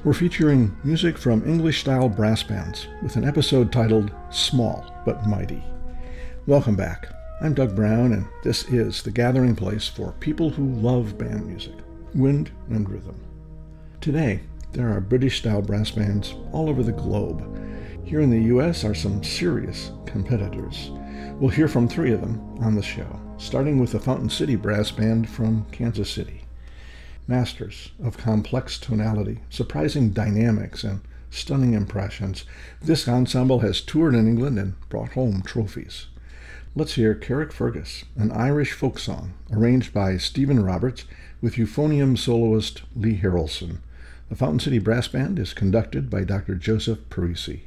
We're featuring music from English-style brass bands with an episode titled Small But Mighty. Welcome back. I'm Doug Brown, and this is the gathering place for people who love band music, wind and rhythm. Today, there are British-style brass bands all over the globe. Here in the U.S. are some serious competitors. We'll hear from three of them on the show, starting with the Fountain City Brass Band from Kansas City. Masters of complex tonality, surprising dynamics, and stunning impressions, this ensemble has toured in England and brought home trophies. Let's hear Carrickfergus, an Irish folk song arranged by Stephen Roberts with euphonium soloist Lee Harrelson. The Fountain City Brass Band is conducted by Dr. Joseph Parisi.